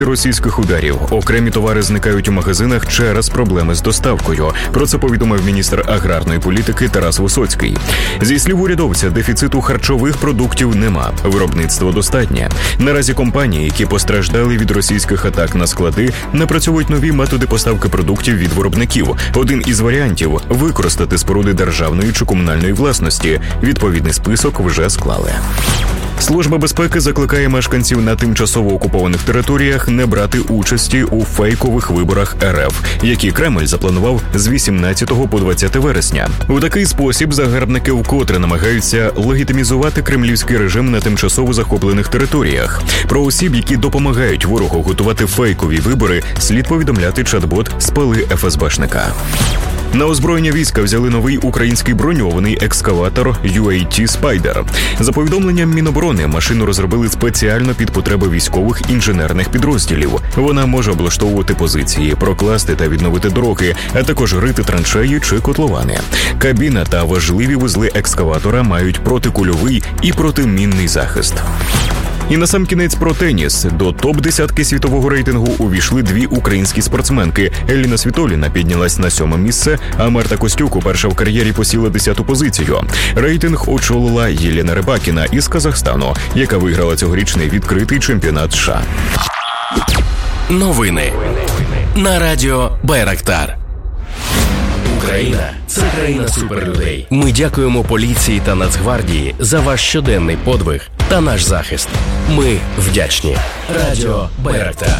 російських ударів. Окремі товари зникають у магазинах через проблеми з доставкою. Про це повідомив міністр аграрної політики Тарас Висоцький. Зі слів урядовця, дефіциту харчових продуктів нема. Виробництво достатнє. Наразі компанії, які постраждали від російських атак на склади, напрацьовують нові методи поставки продуктів від виробників. Один із варіантів – використати споруди державної чи комунальної власності. Відповідний список вже склали. Служба безпеки закликає мешканців на тимчасово окупованих територіях не брати участі у фейкових виборах РФ, які Кремль запланував з 18 по 20 вересня. У такий спосіб загарбники вкотре намагаються легітимізувати кремлівський режим на тимчасово захоплених територіях. Про осіб, які допомагають ворогу готувати фейкові вибори, слід повідомляти чат-бот «Спали ФСБшника». На озброєння війська взяли новий український броньований екскаватор UAT Spider. За повідомленням Міноборони, машину розробили спеціально під потреби військових інженерних підрозділів. Вона може облаштовувати позиції, прокласти та відновити дороги, а також рити траншеї чи котловани. Кабіна та важливі вузли екскаватора мають протикульовий і протимінний захист. І насамкінець про теніс. До топ-10 світового рейтингу увійшли дві українські спортсменки. Еліна Світоліна піднялась на 7-е місце, а Марта Костюк уперше в кар'єрі посіла 10-ту позицію. Рейтинг очолила Єлена Рибакіна із Казахстану, яка виграла цьогорічний відкритий чемпіонат США. Новини на радіо Байрактар. Україна – це країна суперлюдей. Ми дякуємо поліції та Нацгвардії за ваш щоденний подвиг та наш захист. Ми вдячні. Радіо Байрактар.